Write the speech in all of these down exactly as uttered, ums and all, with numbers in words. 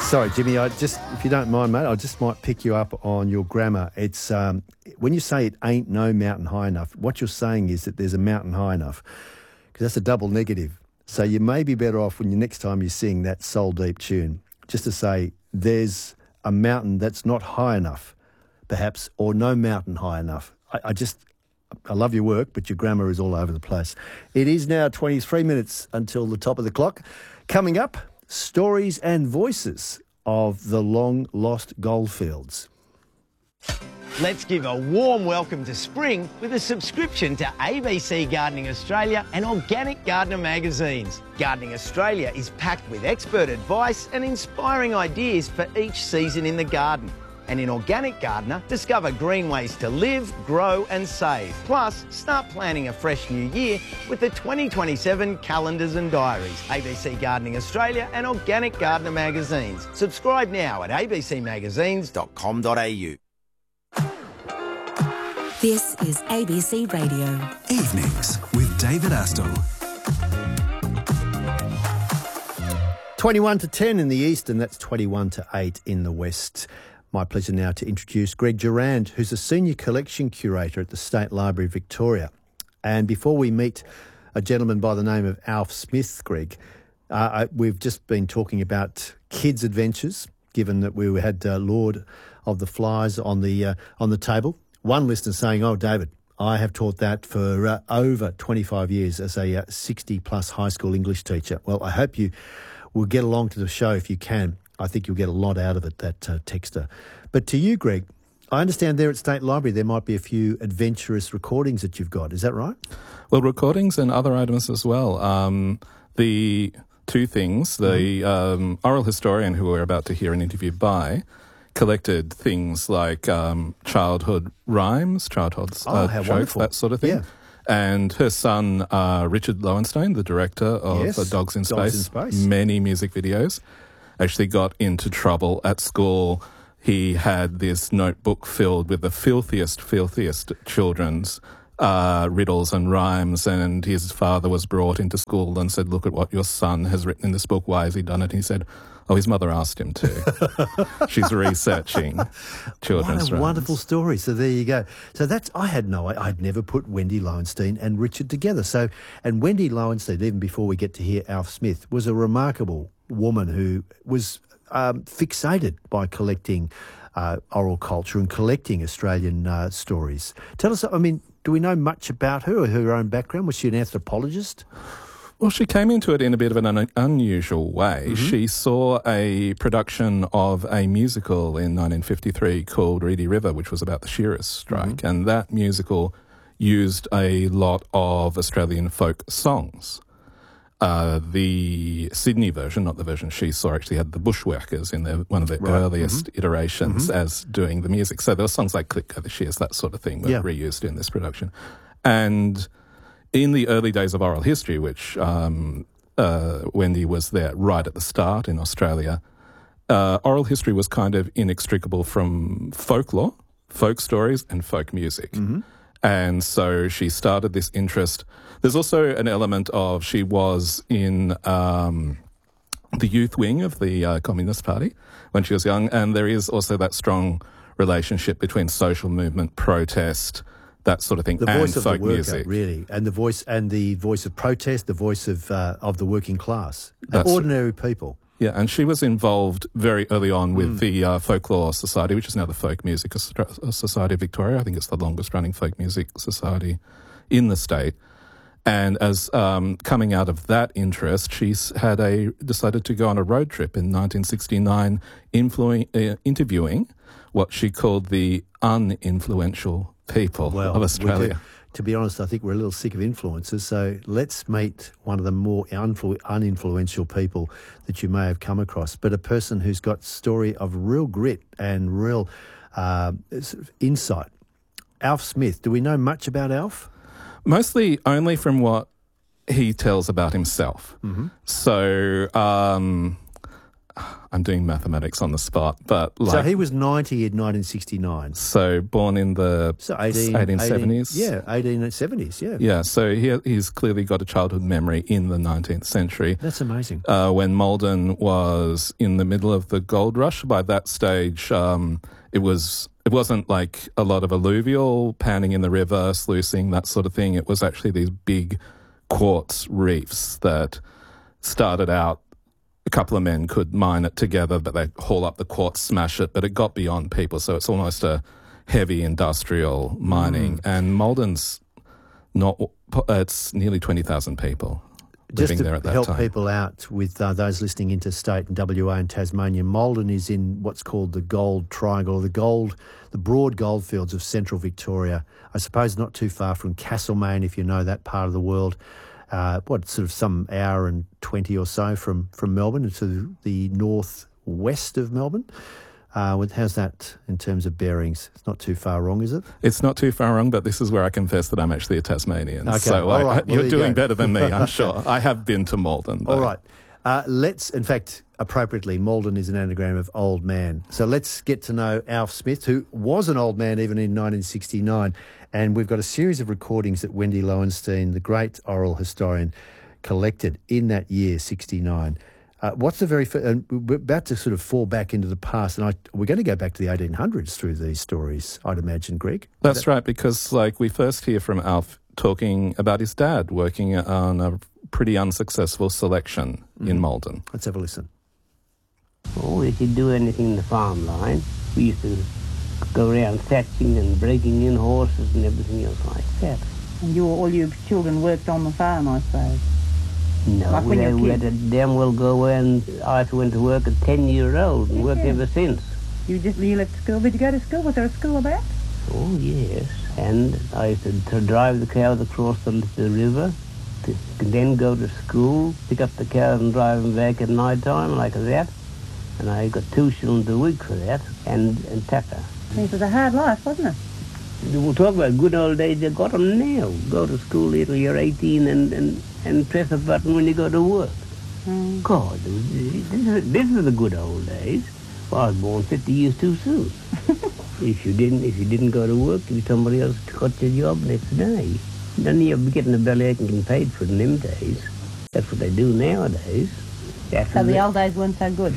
Sorry, Jimmy, I just, if you don't mind, mate, I just might pick you up on your grammar. It's um, when you say it ain't no mountain high enough, what you're saying is that there's a mountain high enough, because that's a double negative. So you may be better off when you next time you sing that soul deep tune, just to say there's a mountain that's not high enough, perhaps, or no mountain high enough. I, I just, I love your work, but your grammar is all over the place. It is now twenty-three minutes until the top of the clock. Coming up, stories and voices of the long-lost goldfields. Let's give a warm welcome to spring with a subscription to A B C Gardening Australia and Organic Gardener magazines. Gardening Australia is packed with expert advice and inspiring ideas for each season in the garden. And in Organic Gardener, discover green ways to live, grow and save. Plus, start planning a fresh new year with the twenty twenty-seven calendars and diaries. A B C Gardening Australia and Organic Gardener magazines. Subscribe now at a b c magazines dot com dot a u. This is A B C Radio. Evenings with David Astle. twenty-one to ten in the east, and that's twenty-one to eight in the west. My pleasure now to introduce Greg Durand, who's a Senior Collection Curator at the State Library Victoria. And before we meet a gentleman by the name of Alf Smith, Greg, uh, we've just been talking about kids' adventures, given that we had uh, Lord of the Flies on the uh, on the table. One listener saying, oh, David, I have taught that for uh, over twenty-five years as a uh, sixty-plus high school English teacher. Well, I hope you will get along to the show if you can. I think you'll get a lot out of it, that uh, texter. But to you, Greg, I understand there at State Library there might be a few adventurous recordings that you've got. Is that right? Well, recordings and other items as well. Um, the two things, the um, oral historian who we're about to hear an interview by collected things like um, childhood rhymes, childhood uh, oh, how jokes, wonderful. that sort of thing. Yeah. And her son, uh, Richard Lowenstein, the director of yes, uh, Dogs in Dogs Space, in Space, many music videos, actually got into trouble at school. He had this notebook filled with the filthiest, filthiest children's uh, riddles and rhymes, and his father was brought into school and said, look at what your son has written in this book, why has he done it? And he said, oh, his mother asked him to. She's researching children's What a rhymes. wonderful story. So there you go. So that's, I had no, I'd never put Wendy Lowenstein and Richard together. So, and Wendy Lowenstein, even before we get to hear Alf Smith, was a remarkable woman who was um, fixated by collecting uh, oral culture and collecting Australian uh, stories. Tell us, I mean, do we know much about her or her own background? Was she an anthropologist? Well, she came into it in a bit of an un- unusual way. Mm-hmm. She saw a production of a musical in nineteen fifty-three called Reedy River, which was about the Shearers' strike, mm-hmm. and that musical used a lot of Australian folk songs. Uh, the Sydney version, not the version she saw, actually had the Bushwhackers in their, one of their right. earliest mm-hmm. iterations mm-hmm. as doing the music. So there were songs like Click Go the Shears, that sort of thing, were yeah. reused in this production. And in the early days of oral history, which um, uh, Wendy was there right at the start in Australia, uh, oral history was kind of inextricable from folklore, folk stories and folk music. Mm-hmm. And so she started this interest. There's also an element of she was in um, the youth wing of the uh, Communist Party when she was young, and there is also that strong relationship between social movement, protest, that sort of thing, the and voice of folk the worker, music, really, and the voice and the voice of protest, the voice of uh, of the working class, That's ordinary people. Yeah, and she was involved very early on with mm. the uh, Folklore Society, which is now the Folk Music Society of Victoria. I think it's the longest-running folk music society in the state. And as um, coming out of that interest, she's had a decided to go on a road trip in nineteen sixty-nine, influ- uh, interviewing what she called the uninfluential people well, of Australia. To be honest, I think we're a little sick of influencers, so let's meet one of the more unflu- uninfluential people that you may have come across, but a person who's got story of real grit and real uh, insight. Alf Smith. Do we know much about Alf? Mostly only from what he tells about himself. Mm-hmm. So um, I'm doing mathematics on the spot, but like... So he was ninety in nineteen sixty-nine. So born in the so eighteen, eighteen seventies? eighteen, yeah, eighteen seventies, yeah. Yeah, so he, he's clearly got a childhood memory in the nineteenth century. That's amazing. Uh, when Maldon was in the middle of the gold rush, by that stage, um, it was... It wasn't like a lot of alluvial, panning in the river, sluicing, that sort of thing. It was actually these big quartz reefs that started out, a couple of men could mine it together, but they haul up the quartz, smash it, but it got beyond people. So it's almost a heavy industrial mining. Mm. And Maldon's not, it's nearly twenty thousand people. Just to there at that help time. people out with uh, those listening interstate in W A and Tasmania, Maldon is in what's called the Gold Triangle, or the gold, the broad goldfields of central Victoria. I suppose not too far from Castlemaine, if you know that part of the world. Uh, what, sort of some hour and twenty or so from, from Melbourne to the northwest of Melbourne. Uh, with, how's that in terms of bearings? It's not too far wrong, is it? It's not too far wrong, but this is where I confess that I'm actually a Tasmanian. Okay, so all I, right. Well, you're you doing go. better than me, I'm sure. I have been to Maldon. Though. All right. Uh, let's, in fact, appropriately, Maldon is an anagram of old man. So let's get to know Alf Smith, who was an old man even in nineteen sixty-nine. And we've got a series of recordings that Wendy Lowenstein, the great oral historian, collected in that year, sixty-nine. Uh, what's the very first, and we're about to sort of fall back into the past, and I, we're going to go back to the eighteen hundreds through these stories, I'd imagine, Greg. That's that... right, because like we first hear from Alf talking about his dad working on a pretty unsuccessful selection mm. in Maldon. Let's have a listen. Oh, if you do anything in the farm line, we used to go around thatching and breaking in horses and everything else like that. And you, all your children worked on the farm, I suppose? No, like we, when had, you we had to damn well go away, and I went to work at ten year old and yeah. worked ever since. You just you left school. Did you go to school? Was there a school about? Oh, yes. And I used to, to drive the cows across the, the river, to, to then go to school, pick up the cows and drive them back at night time like that. And I got two shillings a week for that, and, and tucker. It was a hard life, wasn't it? We'll talk about good old days. They got them now. Go to school till you're eighteen and, and, and press a button when you go to work. Mm. God, this is, this is the good old days. Well, I was born fifty years too soon. if you didn't if you didn't go to work, somebody else got your job next day. Then you'll be getting a bellyache and getting paid for it in them days. That's what they do nowadays. That's so the they, old days weren't so good?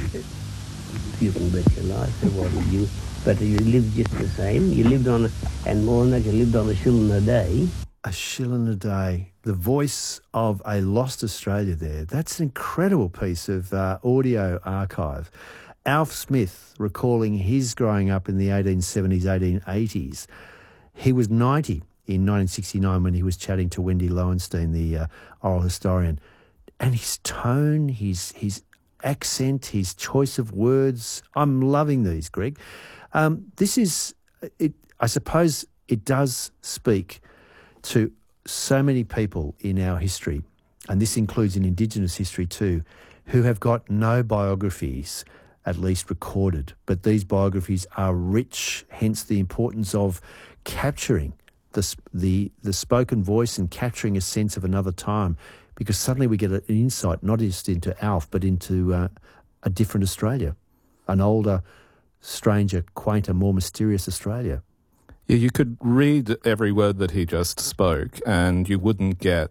You can bet your life it wasn't you. But you lived just the same. You lived on, a, and more than that, you lived on a shilling a day. A shilling a day. The voice of a lost Australia there. That's an incredible piece of uh, audio archive. Alf Smith recalling his growing up in the eighteen seventies, eighteen eighties. He was ninety in nineteen sixty-nine when he was chatting to Wendy Lowenstein, the uh, oral historian. And his tone, his his accent, his choice of words, I'm loving these, Greg. Um, this is, it. I suppose it does speak to so many people in our history, and this includes in Indigenous history too, who have got no biographies, at least recorded. But these biographies are rich, hence the importance of capturing the the, the spoken voice and capturing a sense of another time, because suddenly we get an insight not just into Alf, but into uh, a different Australia, an older, stranger, quainter, more mysterious Australia. Yeah, you could read every word that he just spoke and you wouldn't get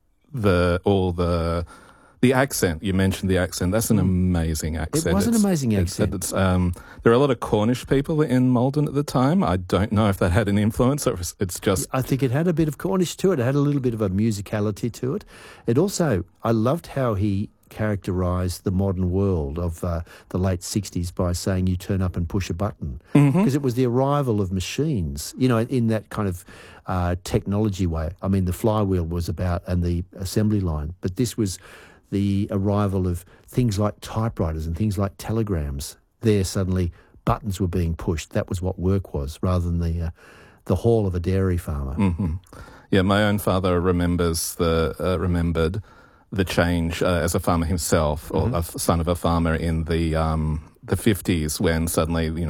the all the the accent. You mentioned the accent. That's an amazing accent. It was an it's, amazing it's, accent. It's, um, there are a lot of Cornish people in Maldon at the time. I don't know if that had an influence or if it's just... I think it had a bit of Cornish to it. It had a little bit of a musicality to it. It also, I loved how he characterised the modern world of uh, the late sixties by saying you turn up and push a button, because mm-hmm. it was the arrival of machines, you know, in that kind of uh, technology way. I mean, the flywheel was about, and the assembly line, but this was the arrival of things like typewriters and things like telegrams. There suddenly buttons were being pushed. That was what work was, rather than the uh, the hall of a dairy farmer. Mm-hmm. Yeah, my own father remembers the uh, remembered the change uh, as a farmer himself, or mm-hmm. a son of a farmer in the um, the fifties, when suddenly, you know,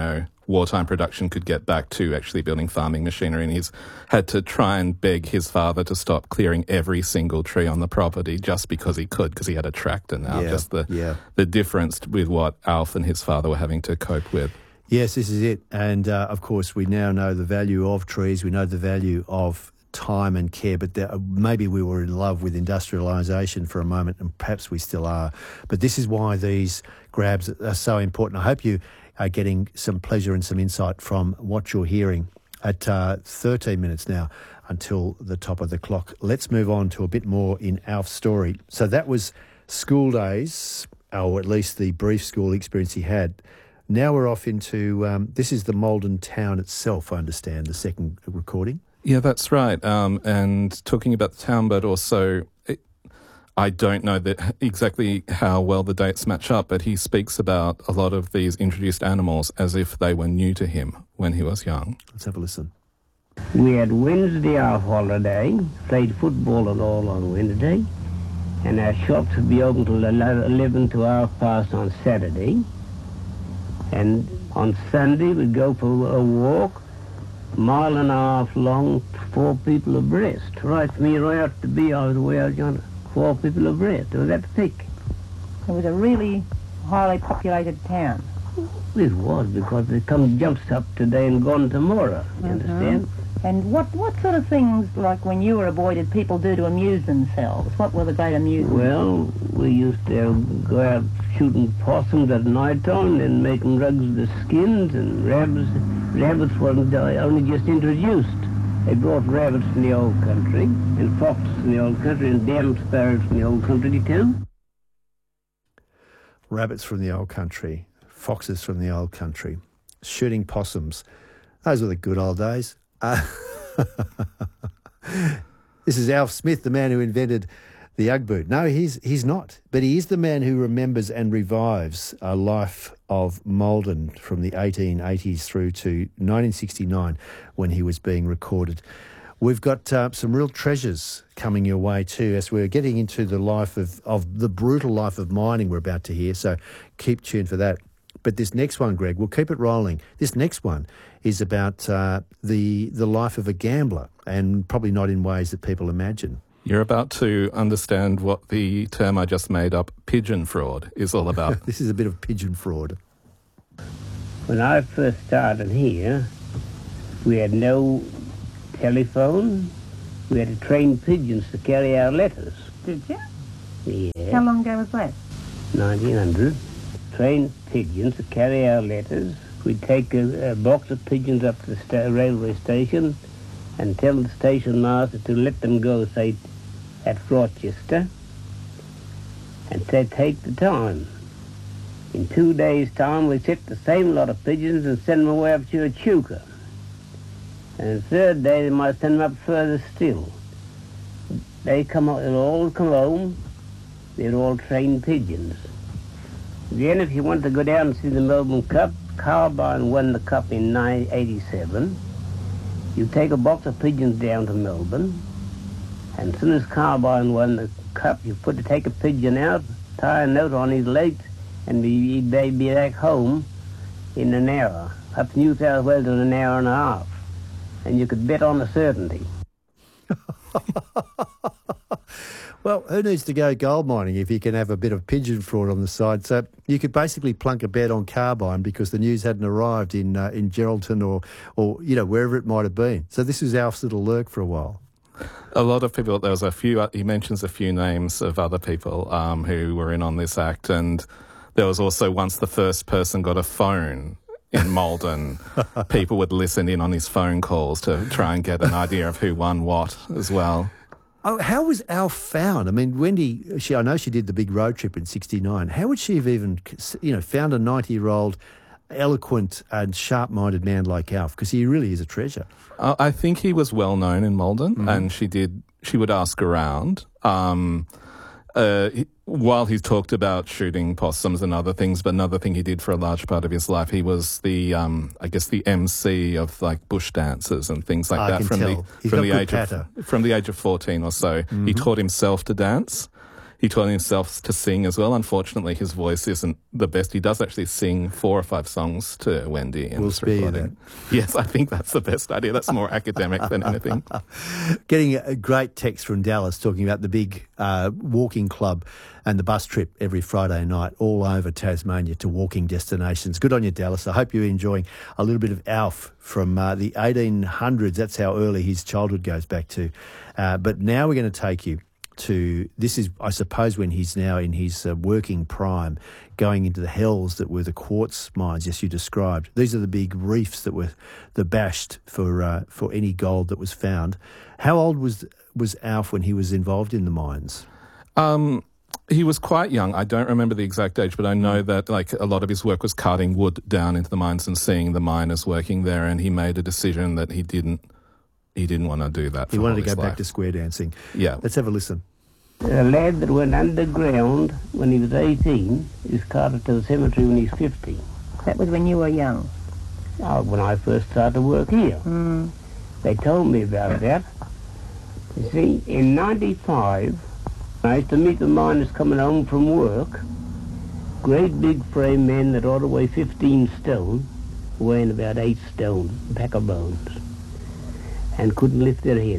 wartime production could get back to actually building farming machinery, and he's had to try and beg his father to stop clearing every single tree on the property just because he could, because he had a tractor now. Yeah, just the yeah. the difference with what Alf and his father were having to cope with. Yes, this is it. And, uh, of course, we now know the value of trees. We know the value of time and care, but there, maybe we were in love with industrialisation for a moment, and perhaps we still are. But this is why these grabs are so important. I hope you are getting some pleasure and some insight from what you're hearing at uh, thirteen minutes now until the top of the clock. Let's move on to a bit more in Alf's story. So that was school days, or at least the brief school experience he had. Now we're off into, um, this is the Maldon town itself, I understand, the second recording. Yeah, that's right. Um, and talking about the town, but also, it, I don't know that exactly how well the dates match up, but he speaks about a lot of these introduced animals as if they were new to him when he was young. Let's have a listen. We had Wednesday off holiday, played football and all on Wednesday, and our shops would be open till eleven to half past on Saturday. And on Sunday we'd go for a walk, mile and a half long, four people abreast. Right from here right out to be I was way out yonder, four people abreast. It was that thick. It was a really highly populated town. It was, because they come jumps up today and gone tomorrow, you Uh-huh. understand? And what, what sort of things, like when you were a boy, did people do to amuse themselves? What were the great amusements? Well, we used to go out shooting possums at night time and making rugs of the skins, and rabbits. Rabbits weren't only just introduced. They brought rabbits from the old country, and foxes from the old country, and damn sparrows from the old country too. Rabbits from the old country, foxes from the old country, shooting possums. Those were the good old days. Uh, this is Alf Smith, the man who invented the Ugg boot. No, he's he's not. But he is the man who remembers and revives a life of Maldon from the eighteen eighties through to nineteen sixty-nine when he was being recorded. We've got uh, some real treasures coming your way too as we're getting into the life of, of the brutal life of mining we're about to hear. So keep tuned for that. But this next one, Greg, we'll keep it rolling. This next one is about uh, the the life of a gambler, and probably not in ways that people imagine. You're about to understand what the term I just made up, pigeon fraud, is all about. This is a bit of pigeon fraud. When I first started here, we had no telephone. We had to train pigeons to carry our letters. Did you? Yeah. How long ago was that? nineteen hundred. Train pigeons to carry our letters. We'd take a, a box of pigeons up to the sta- railway station and tell the station master to let them go, say, at Rochester, and say, take the time. In two days' time, we'd set the same lot of pigeons and send them away up to Echuca. And the third day, they might send them up further still. They come, they'll all come home. They're all trained pigeons. Then if you want to go down and see the Melbourne Cup, Carbine won the Cup in nineteen eighty-seven. You take a box of pigeons down to Melbourne, and as soon as Carbine won the Cup, you put to take a pigeon out, tie a note on his legs, and he'd be back home in an hour. Up to New South Wales in an hour and a half. And you could bet on a certainty. Well, who needs to go gold mining if you can have a bit of pigeon fraud on the side? So you could basically plunk a bet on Carbine because the news hadn't arrived in uh, in Geraldton or, or, you know, wherever it might have been. So this was Alf's little lurk for a while. A lot of people, there was a few, he mentions a few names of other people um, who were in on this act, and there was also once the first person got a phone in Maldon, people would listen in on his phone calls to try and get an idea of who won what as well. Oh, how was Alf found? I mean, Wendy, she, I know she did the big road trip in sixty-nine. How would she have even, you know, found a ninety-year-old eloquent and sharp-minded man like Alf? Because he really is a treasure. Uh, I think he was well known in Maldon, Mm-hmm. and she did. She would ask around. Um, uh, he, while he talked about shooting possums and other things, but another thing he did for a large part of his life, he was the, um, I guess, the M C of like bush dances and things like I that can from tell. the He's from got the good age patter. of from the age of fourteen or so. Mm-hmm. He taught himself to dance. he taught himself to sing as well. Unfortunately, his voice isn't the best. He does actually sing four or five songs to Wendy. In We'll this spare you recording. Yes, I think that's the best idea. That's more academic than anything. Getting a great text from Dallas talking about the big uh, walking club and the bus trip every Friday night all over Tasmania to walking destinations. Good on you, Dallas. I hope you're enjoying a little bit of Alf from uh, the eighteen hundreds. That's how early his childhood goes back to. Uh, but now we're going to take you to, this is, I suppose, when he's now in his uh, working prime, going into the hells that were the quartz mines, yes, you described. These are the big reefs that were the bashed for uh, for any gold that was found. How old was was Alf when he was involved in the mines? Um, he was quite young. I don't remember the exact age, but I know that like a lot of his work was carting wood down into the mines and seeing the miners working there, and he made a decision that he didn't he didn't want to do that. He for wanted all to go his back life. to square dancing. Yeah. Let's have a listen. A lad that went underground when he was eighteen is carted to the cemetery when he's fifty. That was when you were young. Oh, when I first started to work here. Mm. They told me about that. You see, in ninety-five, I used to meet the miners coming home from work. Great big frame men that ought to weigh fifteen stone, weighing about eight stone, a pack of bones, and couldn't lift their head.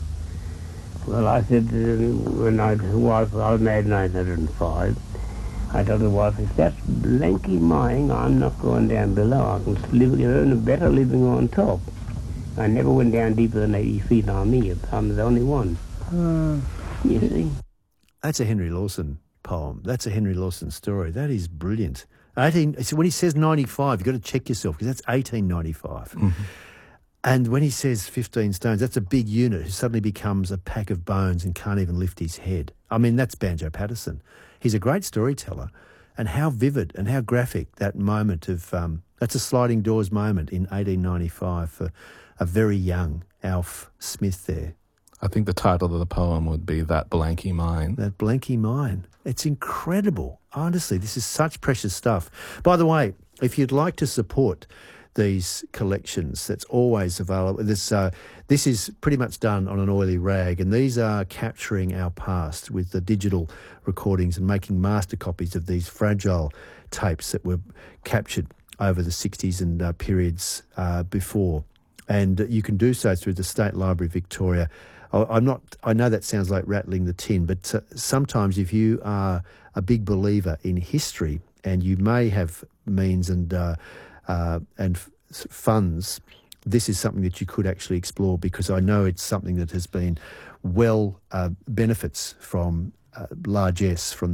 Well, I said, uh, when I was, I was married in nineteen oh five, I told the wife, if that's blanky mine, I'm not going down below. I can live, earn a better living on top. I never went down deeper than eighty feet on me. I'm the only one. Mm. You see? That's a Henry Lawson poem. That's a Henry Lawson story. That is brilliant. eighteen. So when he says ninety-five, you've got to check yourself because that's eighteen ninety-five. Mm-hmm. And when he says fifteen stones, that's a big unit who suddenly becomes a pack of bones and can't even lift his head. I mean, that's Banjo Patterson. He's a great storyteller. And how vivid and how graphic that moment of, um, that's a sliding doors moment in eighteen ninety-five for a very young Alf Smith there. I think the title of the poem would be That Blanky Mine. That Blanky Mine. It's incredible. Honestly, this is such precious stuff. By the way, if you'd like to support these collections, that's always available. This uh, this is pretty much done on an oily rag, and these are capturing our past with the digital recordings and making master copies of these fragile tapes that were captured over the sixties and uh, periods uh, before. And you can do so through the State Library Victoria. I'm not. I know that sounds like rattling the tin, but uh, sometimes if you are a big believer in history and you may have means and uh, uh, and f- funds, this is something that you could actually explore, because I know it's something that has been well uh, benefits from uh, largesse from the